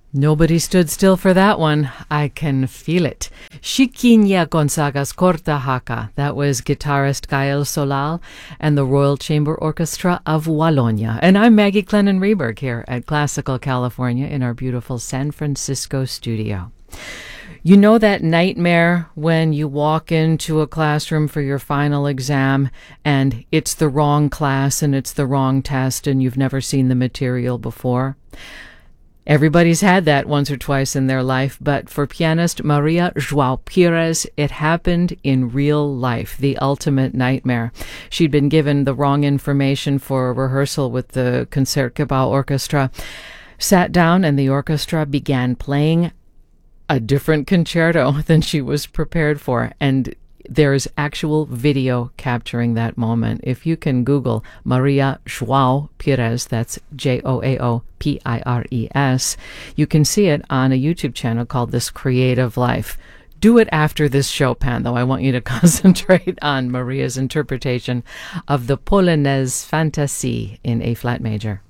Nobody stood still for that one. I can feel it. Chiquinha Gonzaga's Corta Haka. That was guitarist Gael Solal and the Royal Chamber Orchestra of Wallonia. And I'm Maggie Clennon Rehberg here at Classical California in our beautiful San Francisco studio. You know that nightmare when you walk into a classroom for your final exam and it's the wrong class and it's the wrong test and you've never seen the material before? Everybody's had that once or twice in their life, but for pianist Maria João Pires, it happened in real life, the ultimate nightmare. She'd been given the wrong information for a rehearsal with the Concertgebouw Orchestra, sat down, and the orchestra began playing a different concerto than she was prepared for, and there's actual video capturing that moment. If you can Google Maria João Pires, that's Joaopires, you can see it on a YouTube channel called This Creative Life. Do it after this Chopin, though. I want you to concentrate on Maria's interpretation of the Polonaise Fantasie in A-flat major.